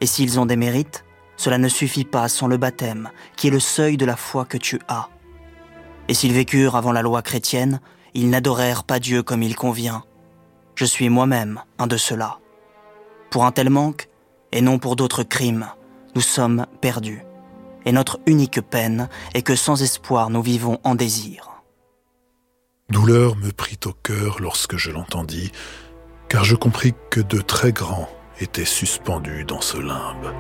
s'ils ont des mérites, cela ne suffit pas sans le baptême, qui est le seuil de la foi que tu as. Et s'ils vécurent avant la loi chrétienne, ils n'adorèrent pas Dieu comme il convient. Je suis moi-même un de ceux-là. Pour un tel manque, et non pour d'autres crimes, nous sommes perdus. Et notre unique peine est que sans espoir nous vivons en désir. Douleur me prit au cœur lorsque je l'entendis, car je compris que de très grands étaient suspendus dans ce limbe.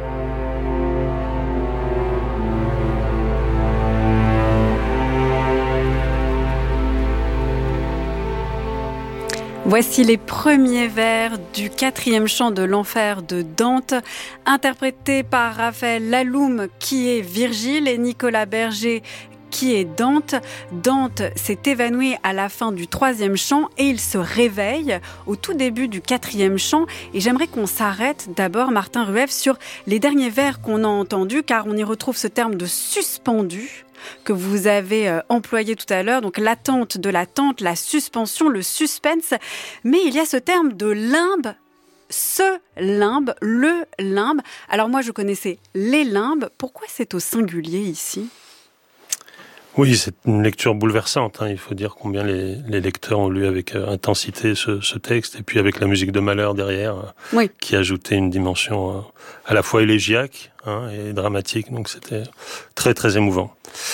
Voici les premiers vers du 4e chant de l'enfer de Dante, interprété par Raphaël Laloum, qui est Virgile, et Nicolas Berger, qui est Dante. Dante s'est évanoui à la fin du 3e chant et il se réveille au tout début du 4e chant. Et j'aimerais qu'on s'arrête d'abord, Martin Rueff, sur les derniers vers qu'on a entendus, car on y retrouve ce terme de suspendu que vous avez employé tout à l'heure, donc l'attente de l'attente, la suspension, le suspense. Mais il y a ce terme de limbe, ce limbe, le limbe. Alors moi, je connaissais les limbes. Pourquoi c'est au singulier ici ? Oui, c'est une lecture bouleversante. Il faut dire combien les lecteurs ont lu avec intensité ce texte, et puis avec la musique de Mahler derrière, oui, qui ajoutait une dimension à la fois élégiaque et dramatique. Donc c'était très très émouvant.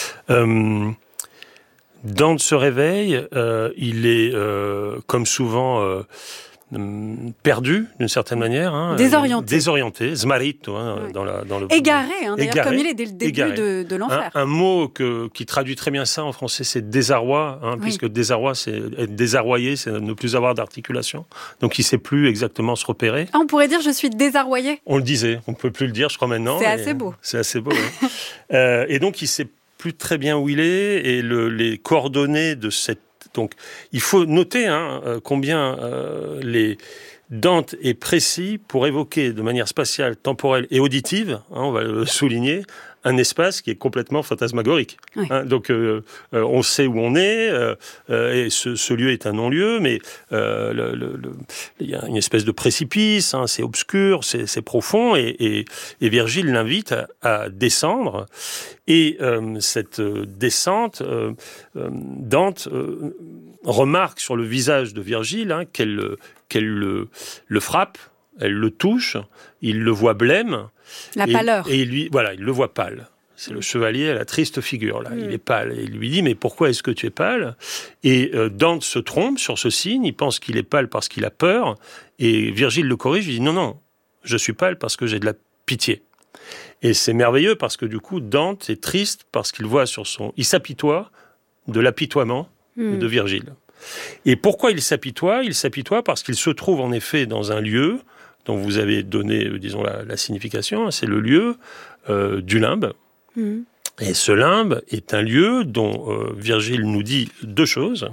Dante se réveille, il est comme souvent perdu d'une certaine manière, désorienté, smarrito, oui, dans le égaré, d'ailleurs, égaré, comme il est dès le début de l'enfer. Un mot qui traduit très bien ça en français, c'est désarroi, oui, puisque désarroi, c'est être désarroyé, c'est ne plus avoir d'articulation. Donc il ne sait plus exactement se repérer. On pourrait dire je suis désarroyé. On le disait, on ne peut plus le dire, je crois maintenant. C'est assez beau. C'est assez beau, oui. Et donc il ne sait plus très bien où il est, et les coordonnées de cette... Donc, il faut noter combien Dante est précis pour évoquer de manière spatiale, temporelle et auditive, on va le souligner, un espace qui est complètement fantasmagorique. Oui. Donc, on sait où on est, et ce lieu est un non-lieu, mais il y a une espèce de précipice, c'est obscur, c'est profond, et Virgile l'invite à descendre. Et cette descente, Dante remarque sur le visage de Virgile qu'elle le frappe, elle le touche, il le voit blême. La pâleur. Et il le voit pâle. C'est le chevalier à la triste figure, là. Il est pâle. Et il lui dit, mais pourquoi est-ce que tu es pâle ? Et Dante se trompe sur ce signe, il pense qu'il est pâle parce qu'il a peur, et Virgile le corrige, il dit, non, je suis pâle parce que j'ai de la pitié. Et c'est merveilleux parce que du coup, Dante est triste parce qu'il voit il s'apitoie de l'apitoiement de Virgile. Et pourquoi il s'apitoie ? Il s'apitoie parce qu'il se trouve en effet dans un lieu dont vous avez donné, disons, la signification, c'est le lieu du limbe. Et ce limbe est un lieu dont Virgile nous dit deux choses.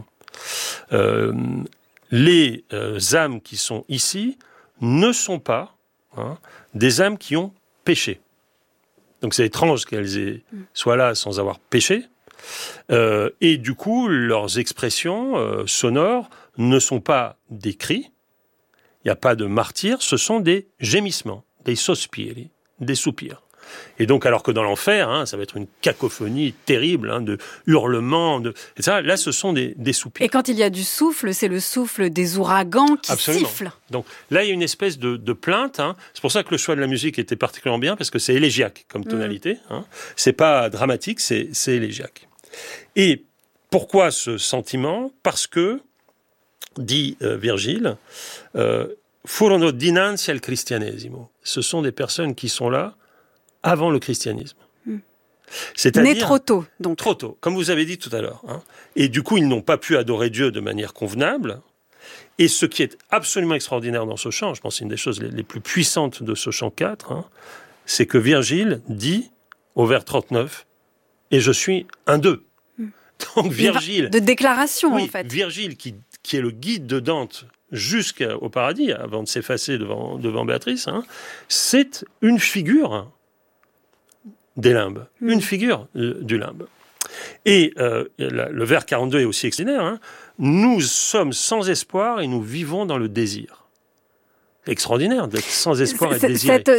Les âmes qui sont ici ne sont pas des âmes qui ont péché. Donc c'est étrange qu'elles soient là sans avoir péché. Et du coup, leurs expressions sonores ne sont pas des cris, il n'y a pas de martyrs, ce sont des gémissements, des sospiri, des soupirs. Et donc, alors que dans l'enfer, ça va être une cacophonie terrible, de hurlements, etc. Là, ce sont des soupirs. Et quand il y a du souffle, c'est le souffle des ouragans qui sifflent. Donc là, il y a une espèce de plainte. C'est pour ça que le choix de la musique était particulièrement bien, parce que c'est élégiaque comme tonalité. C'est pas dramatique, c'est élégiaque. Et pourquoi ce sentiment ? Parce que, dit Virgile, furono dinanzi al cristianesimo. Ce sont des personnes qui sont là avant le christianisme. C'est-à-dire, né trop tôt, donc. Trop tôt, comme vous avez dit tout à l'heure. Et du coup, ils n'ont pas pu adorer Dieu de manière convenable. Et ce qui est absolument extraordinaire dans ce chant, je pense que c'est une des choses les plus puissantes de ce chant 4, c'est que Virgile dit, au vers 39, « Et je suis un d'eux ». Donc Virgile... De déclaration, en fait. Virgile, qui est le guide de Dante jusqu'au paradis, avant de s'effacer devant Béatrice, c'est une figure des limbes, une figure du limbe. Et le vers 42 est aussi extraordinaire. Nous sommes sans espoir et nous vivons dans le désir. Extraordinaire d'être sans espoir et désiré.